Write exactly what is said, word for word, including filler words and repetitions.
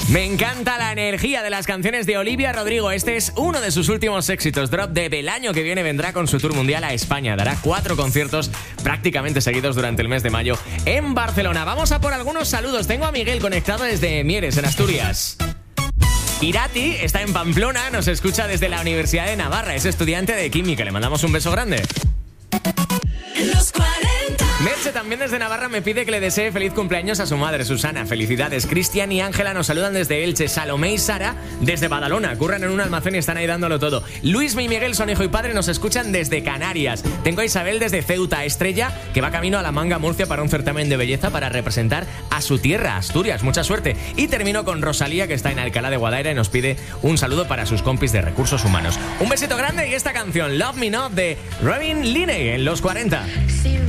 Me encanta la energía de las canciones de Olivia Rodrigo. Este es uno de sus últimos éxitos. Drop Dead. El año que viene vendrá con su tour mundial a España. Dará cuatro conciertos prácticamente seguidos durante el mes de mayo en Barcelona. Vamos a por algunos saludos. Tengo a Miguel conectado desde Mieres, en Asturias. Irati está en Pamplona, nos escucha desde la Universidad de Navarra. Es estudiante de química. Le mandamos un beso grande. Los cuarenta. Merche, también desde Navarra, me pide que le desee feliz cumpleaños a su madre, Susana. Felicidades. Cristian y Ángela nos saludan desde Elche. Salomé y Sara desde Badalona. Curran en un almacén y están ahí dándolo todo. Luismi y Miguel son hijo y padre, nos escuchan desde Canarias. Tengo a Isabel desde Ceuta. Estrella, que va camino a la Manga, Murcia, para un certamen de belleza para representar a su tierra, Asturias. Mucha suerte. Y termino con Rosalía, que está en Alcalá de Guadaira y nos pide un saludo para sus compis de Recursos Humanos. Un besito grande y esta canción, Love Me Not, de Robin Linney, en Los cuarenta. Sí,